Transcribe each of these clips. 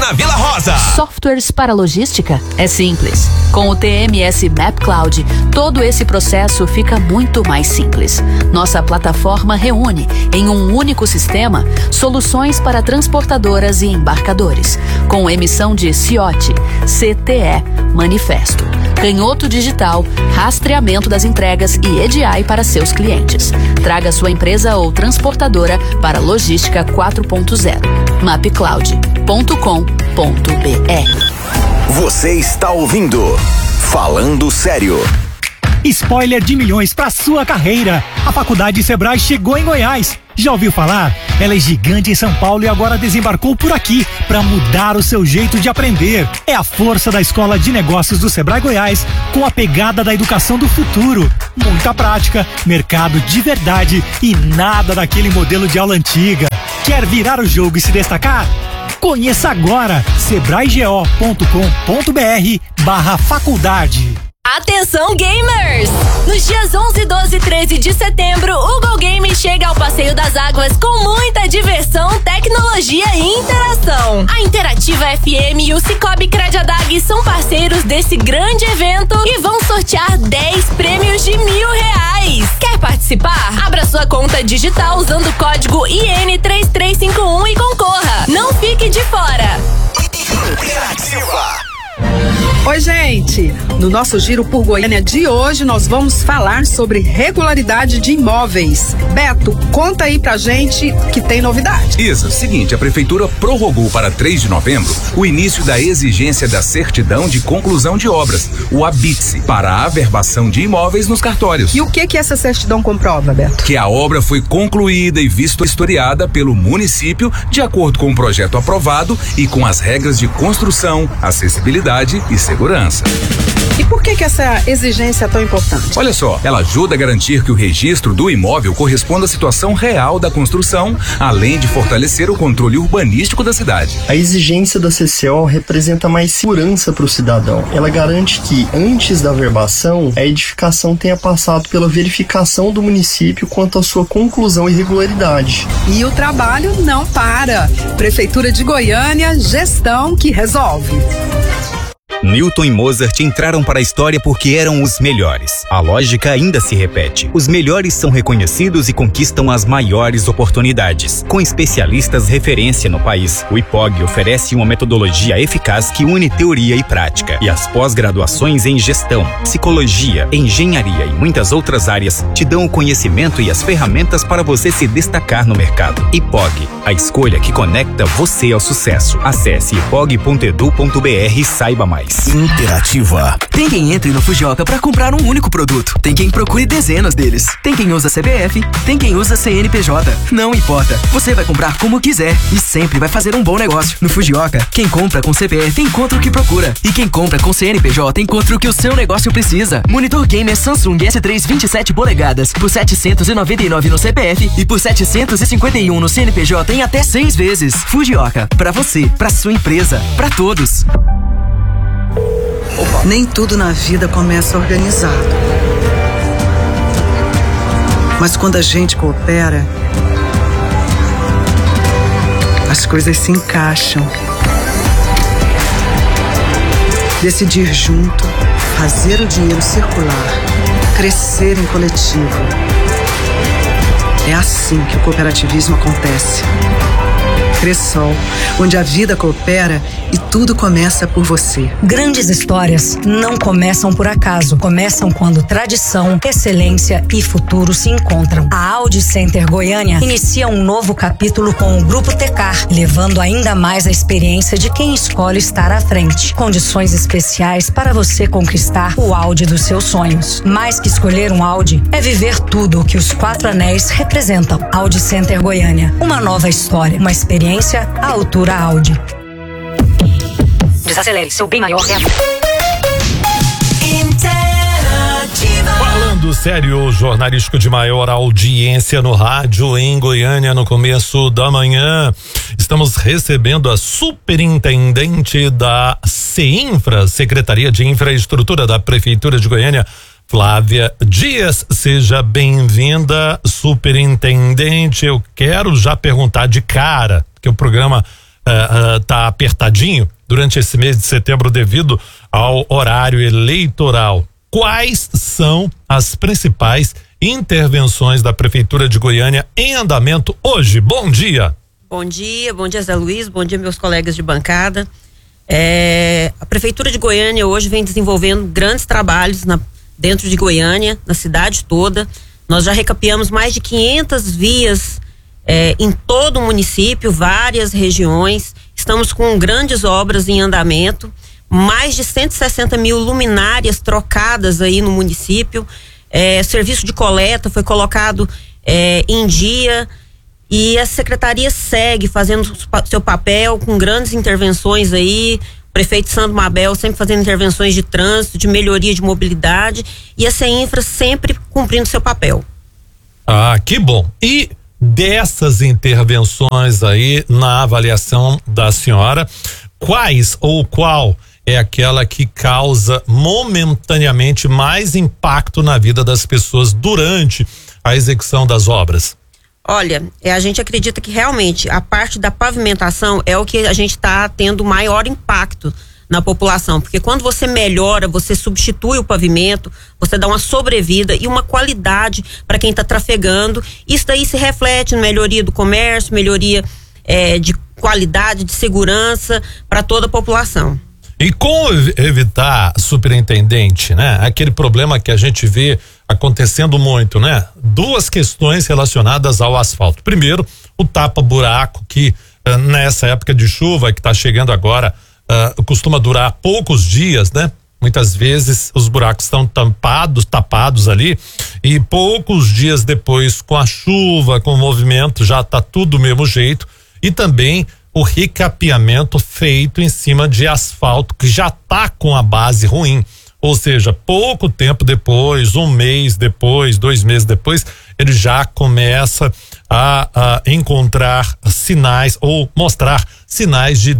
na Vila Rosa. Softwares para logística? É simples. Com o TMS Map Cloud, todo esse processo fica muito mais simples. Nossa plataforma reúne, em um único sistema, soluções para transportadoras e embarcadores, com emissão de CIOT, CTE, manifesto, canhoto digital, rastreamento das entregas e EDI para seus clientes. Traga sua empresa ou transportadora para Logística 4.0. mapcloud.com.br. Você está ouvindo Falando Sério. Spoiler de milhões para sua carreira. A Faculdade Sebrae chegou em Goiás. Já ouviu falar? Ela é gigante em São Paulo e agora desembarcou por aqui para mudar o seu jeito de aprender. É a força da Escola de Negócios do Sebrae Goiás com a pegada da educação do futuro. Muita prática, mercado de verdade e nada daquele modelo de aula antiga. Quer virar o jogo e se destacar? Conheça agora sebrae.go.br/faculdade. Atenção, gamers! Nos dias 11, 12 e 13 de setembro, o Go Game chega ao Passeio das Águas com muita diversão, tecnologia e interação. A Interativa FM e o Cicobi Crediadag são parceiros desse grande evento e vão sortear 10 prêmios de R$1.000. Quer participar? Abra sua conta digital usando o código IN3351 e concorra. Não fique de fora! Interativa. Oi, gente! No nosso Giro por Goiânia de hoje, nós vamos falar sobre regularidade de imóveis. Beto, conta aí pra gente que tem novidade. Isa, seguinte, a Prefeitura prorrogou para 3 de novembro o início da exigência da certidão de conclusão de obras, o ABITSE, para a averbação de imóveis nos cartórios. E o que essa certidão comprova, Beto? Que a obra foi concluída e vistoriada pelo município de acordo com o projeto aprovado e com as regras de construção, acessibilidade e segurança. E por que essa exigência é tão importante? Olha só, ela ajuda a garantir que o registro do imóvel corresponda à situação real da construção, além de fortalecer o controle urbanístico da cidade. A exigência da CCO representa mais segurança para o cidadão. Ela garante que, antes da averbação, a edificação tenha passado pela verificação do município quanto à sua conclusão e regularidade. E o trabalho não para. Prefeitura de Goiânia, gestão que resolve. Newton e Mozart entraram para a história porque eram os melhores. A lógica ainda se repete. Os melhores são reconhecidos e conquistam as maiores oportunidades. Com especialistas referência no país, o IPOG oferece uma metodologia eficaz que une teoria e prática. E as pós-graduações em gestão, psicologia, engenharia e muitas outras áreas te dão o conhecimento e as ferramentas para você se destacar no mercado. IPOG, a escolha que conecta você ao sucesso. Acesse ipog.edu.br e saiba mais. Interativa. Tem quem entre no Fujioka para comprar um único produto. Tem quem procure dezenas deles. Tem quem usa CPF, tem quem usa CNPJ. Não importa. Você vai comprar como quiser e sempre vai fazer um bom negócio. No Fujioka, quem compra com CPF encontra o que procura. E quem compra com CNPJ encontra o que o seu negócio precisa. Monitor gamer Samsung S3 27 polegadas por R$799 no CPF e por R$751 no CNPJ em até 6 vezes. Fujioka. Pra você, pra sua empresa, pra todos. Nem tudo na vida começa organizado. Mas quando a gente coopera, as coisas se encaixam. Decidir junto, fazer o dinheiro circular, crescer em coletivo. É assim que o cooperativismo acontece. Cressol, onde a vida coopera e tudo começa por você. Grandes histórias não começam por acaso. Começam quando tradição, excelência e futuro se encontram. A Audi Center Goiânia inicia um novo capítulo com o Grupo Tecar, levando ainda mais a experiência de quem escolhe estar à frente. Condições especiais para você conquistar o Audi dos seus sonhos. Mais que escolher um Audi, é viver tudo o que os 4 anéis representam. Audi Center Goiânia. Uma nova história, uma experiência à altura Audi. Desacelere, seu bem maior é Falando Sério, jornalístico de maior audiência no rádio em Goiânia no começo da manhã. Estamos recebendo a superintendente da CEINFRA, Secretaria de Infraestrutura da Prefeitura de Goiânia, Flávia Dias. Seja bem-vinda, superintendente. Eu quero já perguntar de cara, que o programa tá apertadinho durante esse mês de setembro devido ao horário eleitoral. Quais são as principais intervenções da Prefeitura de Goiânia em andamento hoje? Bom dia. Bom dia Zé Luiz, bom dia meus colegas de bancada. A Prefeitura de Goiânia hoje vem desenvolvendo grandes trabalhos dentro de Goiânia, na cidade toda. Nós já recapeamos mais de 500 vias em todo o município, várias regiões. Estamos com grandes obras em andamento, mais de 160 mil luminárias trocadas aí no município. Serviço de coleta foi colocado em dia. E a secretaria segue fazendo seu papel com grandes intervenções aí. O prefeito Sandro Mabel sempre fazendo intervenções de trânsito, de melhoria de mobilidade, e a CEINFRAS sempre cumprindo seu papel. Ah, que bom. E dessas intervenções aí, na avaliação da senhora, quais ou qual é aquela que causa momentaneamente mais impacto na vida das pessoas durante a execução das obras? Olha, a gente acredita que realmente a parte da pavimentação é o que a gente está tendo maior impacto na população, porque quando você melhora, você substitui o pavimento, você dá uma sobrevida e uma qualidade para quem está trafegando. Isso daí se reflete na melhoria do comércio, melhoria de qualidade, de segurança para toda a população. E como evitar, superintendente, né? Aquele problema que a gente vê acontecendo muito, né? Duas questões relacionadas ao asfalto. Primeiro, o tapa-buraco, que nessa época de chuva que está chegando agora, costuma durar poucos dias, né? Muitas vezes os buracos estão tapados ali, e poucos dias depois, com a chuva, com o movimento, já está tudo do mesmo jeito. E também o recapeamento feito em cima de asfalto que já tá com a base ruim, ou seja, pouco tempo depois, um mês depois, 2 meses depois, ele já começa a encontrar sinais ou mostrar sinais de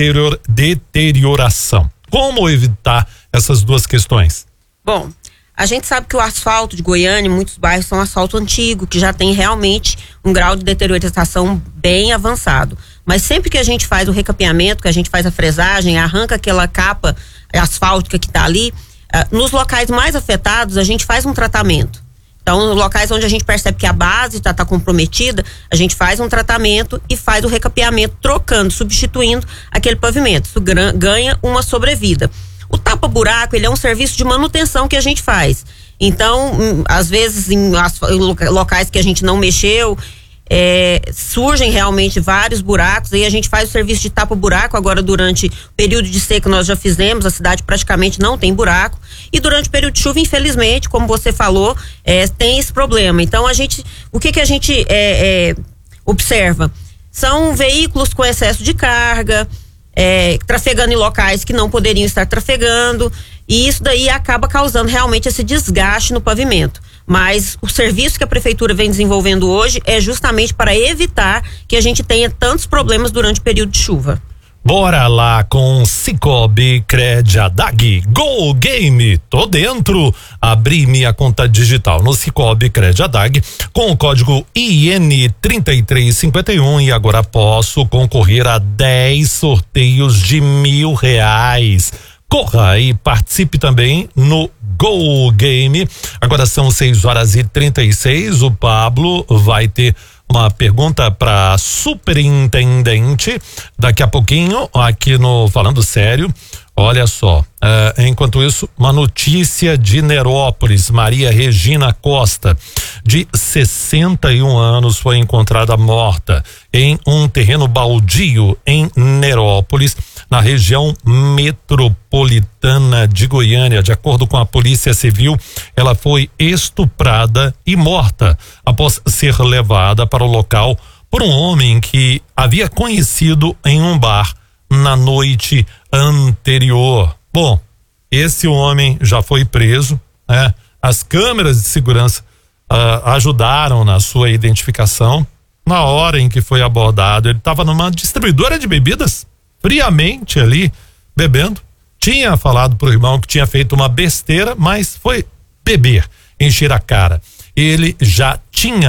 deterioração. Como evitar essas duas questões? Bom, a gente sabe que o asfalto de Goiânia, muitos bairros são asfalto antigo, que já tem realmente um grau de deterioração bem avançado. Mas sempre que a gente faz o recapeamento, que a gente faz a fresagem, arranca aquela capa asfáltica que está ali, nos locais mais afetados a gente faz um tratamento. Então, nos locais onde a gente percebe que a base já está comprometida, a gente faz um tratamento e faz o recapeamento, trocando, substituindo aquele pavimento. Isso ganha uma sobrevida. O tapa-buraco, ele é um serviço de manutenção que a gente faz. Então, às vezes, em locais que a gente não mexeu, surgem realmente vários buracos, aí a gente faz o serviço de tapa-buraco. Agora, durante o período de seca nós já fizemos, a cidade praticamente não tem buraco, e durante o período de chuva, infelizmente, como você falou, tem esse problema. Então o que a gente observa? São veículos com excesso de carga, trafegando em locais que não poderiam estar trafegando, e isso daí acaba causando realmente esse desgaste no pavimento. Mas o serviço que a prefeitura vem desenvolvendo hoje é justamente para evitar que a gente tenha tantos problemas durante o período de chuva. Bora lá com Cicobi Crediadag Go Game, tô dentro. Abri minha conta digital no Cicobi Crediadag com o código IN3351 e agora posso concorrer a 10 sorteios de R$1.000. Corra e participe também no Go Game. Agora são 6h36. O Pablo vai ter uma pergunta para superintendente daqui a pouquinho aqui no Falando Sério. Olha só, enquanto isso, uma notícia de Nerópolis. Maria Regina Costa, de 61 anos, foi encontrada morta em um terreno baldio em Nerópolis, na região metropolitana de Goiânia. De acordo com a Polícia Civil, ela foi estuprada e morta após ser levada para o local por um homem que havia conhecido em um bar na noite anterior. Bom, esse homem já foi preso, né? As câmeras de segurança ajudaram na sua identificação. Na hora em que foi abordado, ele estava numa distribuidora de bebidas, friamente ali, bebendo. Tinha falado pro irmão que tinha feito uma besteira, mas foi beber, encher a cara. Ele já tinha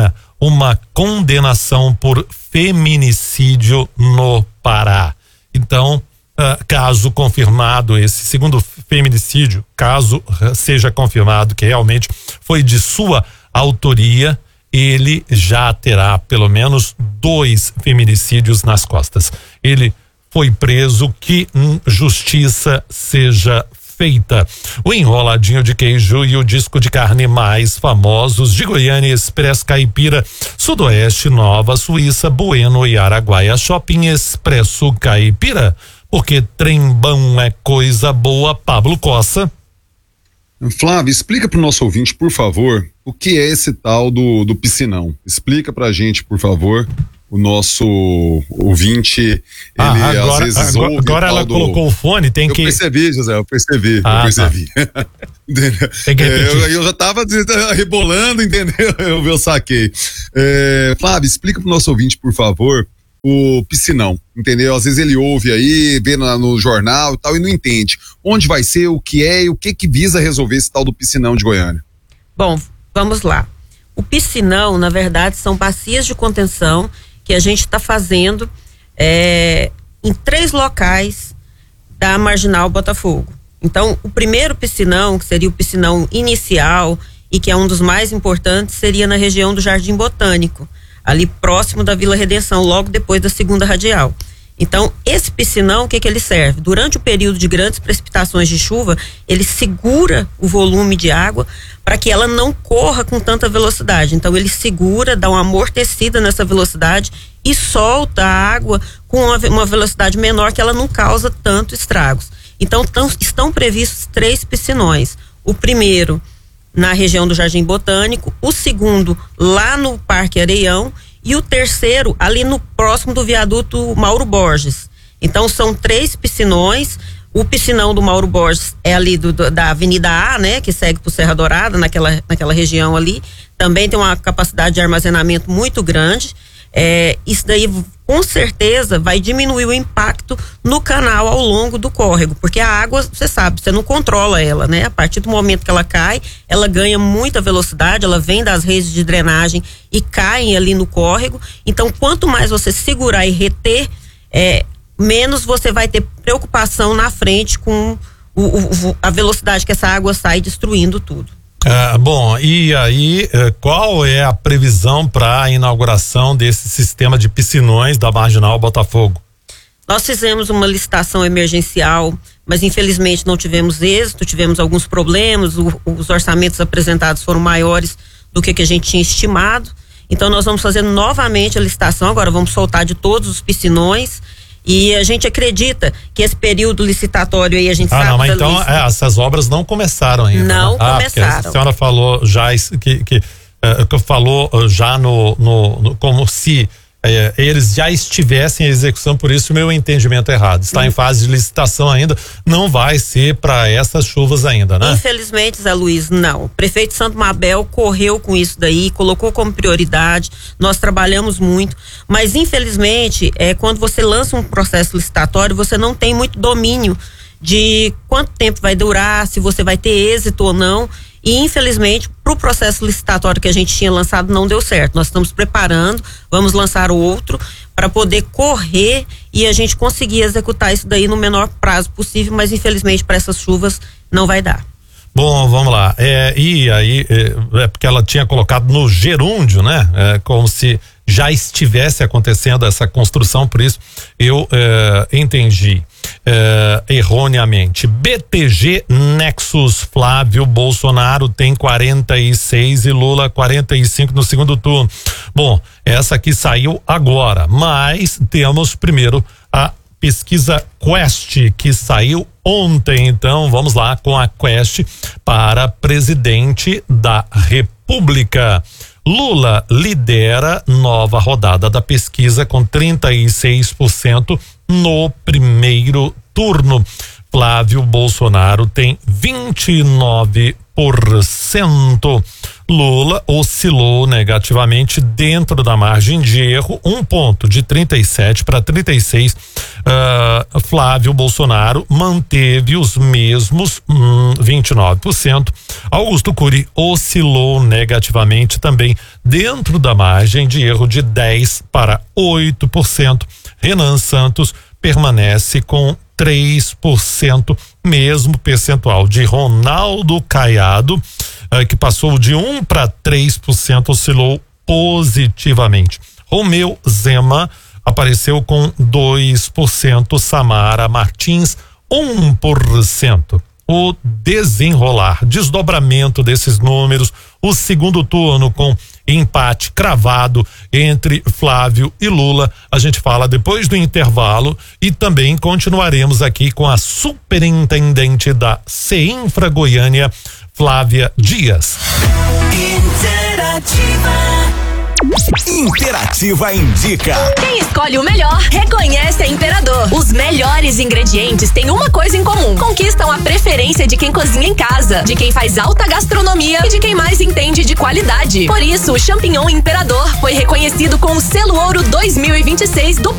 uma condenação por feminicídio no Pará. Então, caso confirmado esse segundo feminicídio, caso seja confirmado que realmente foi de sua autoria, ele já terá pelo menos 2 feminicídios nas costas. Ele foi preso, que justiça seja feita. O enroladinho de queijo e o disco de carne mais famosos de Goiânia: Expresso Caipira, Sudoeste, Nova Suíça, Bueno e Araguaia Shopping. Expresso Caipira, porque trem bom é coisa boa. Pablo Cossa. Flávio, explica para o nosso ouvinte, por favor, o que é esse tal do piscinão. Explica pra gente, por favor. O nosso ouvinte, ele agora, às vezes ouve. Agora ela colocou o fone, tem que. Eu percebi, José, eu percebi. Tá. Tem que eu já tava rebolando, entendeu? Eu saquei. Flávio, explica pro nosso ouvinte, por favor, o piscinão, entendeu? Às vezes ele ouve aí, vê no jornal e tal, e não entende. Onde vai ser, o que é e o que visa resolver esse tal do piscinão de Goiânia? Bom, vamos lá. O piscinão, na verdade, são bacias de contenção que a gente está fazendo em 3 locais da Marginal Botafogo. Então, o primeiro piscinão, que seria o piscinão inicial e que é um dos mais importantes, seria na região do Jardim Botânico, ali próximo da Vila Redenção, logo depois da 2ª Radial. Então, esse piscinão, o que ele serve? Durante o período de grandes precipitações de chuva, ele segura o volume de água para que ela não corra com tanta velocidade. Então, ele segura, dá uma amortecida nessa velocidade e solta a água com uma velocidade menor, que ela não causa tanto estragos. Então, estão previstos 3 piscinões. O primeiro na região do Jardim Botânico, o segundo lá no Parque Areião, e o terceiro ali no próximo do viaduto Mauro Borges. Então são 3 piscinões. O piscinão do Mauro Borges é ali da Avenida A, né, que segue pro Serra Dourada, naquela região ali. Também tem uma capacidade de armazenamento muito grande. Isso daí com certeza vai diminuir o impacto no canal ao longo do córrego, porque a água, você sabe, você não controla ela, né? A partir do momento que ela cai, ela ganha muita velocidade, ela vem das redes de drenagem e cai ali no córrego. Então, quanto mais você segurar e reter, menos você vai ter preocupação na frente com a velocidade que essa água sai destruindo tudo. Bom, e aí, qual é a previsão para a inauguração desse sistema de piscinões da Marginal Botafogo? Nós fizemos uma licitação emergencial, mas infelizmente não tivemos êxito, tivemos alguns problemas, os orçamentos apresentados foram maiores do que a gente tinha estimado. Então nós vamos fazer novamente a licitação, agora vamos soltar de todos os piscinões. E a gente acredita que esse período licitatório aí, a gente sabe... mas então essas obras não começaram ainda. Não começaram. A senhora falou já que falou já como se eles já estivessem em execução, por isso o meu entendimento é errado. Está em fase de licitação ainda, não vai ser para essas chuvas ainda, né? Infelizmente, Zé Luiz, não. O prefeito Santo Mabel correu com isso daí, colocou como prioridade, nós trabalhamos muito, mas infelizmente, quando você lança um processo licitatório, você não tem muito domínio de quanto tempo vai durar, se você vai ter êxito ou não. E infelizmente, para o processo licitatório que a gente tinha lançado não deu certo. Nós estamos preparando, vamos lançar outro para poder correr e a gente conseguir executar isso daí no menor prazo possível, mas infelizmente para essas chuvas não vai dar. Bom, vamos lá. E aí, porque ela tinha colocado no gerúndio, né? Como se já estivesse acontecendo essa construção, por isso eu entendi erroneamente. BTG Nexus, Flávio Bolsonaro tem 46 e Lula 45 no segundo turno. Bom, essa aqui saiu agora, mas temos primeiro a pesquisa Quest, que saiu ontem. Então vamos lá com a Quest para presidente da República. Lula lidera nova rodada da pesquisa com 36% no primeiro turno. Flávio Bolsonaro tem 29%. Lula oscilou negativamente dentro da margem de erro, 1 ponto, de 37 para 36. Flávio Bolsonaro manteve os mesmos 29%. Augusto Cury oscilou negativamente também dentro da margem de erro de 10 para 8%. Renan Santos permanece com 3%, mesmo percentual de Ronaldo Caiado, que passou de 1 para 3%, oscilou positivamente. Romeu Zema apareceu com 2%, Samara Martins 1%. O desenrolar, desdobramento desses números, o segundo turno com empate cravado entre Flávio e Lula, a gente fala depois do intervalo e também continuaremos aqui com a superintendente da CEINFRA Goiânia, Flávia Dias. Interativa indica. Quem escolhe o melhor, reconhece a Imperador. Os melhores ingredientes têm uma coisa em comum: conquistam a preferência de quem cozinha em casa, de quem faz alta gastronomia e de quem mais entende de qualidade. Por isso, o champignon Imperador foi reconhecido com o selo ouro 2026 do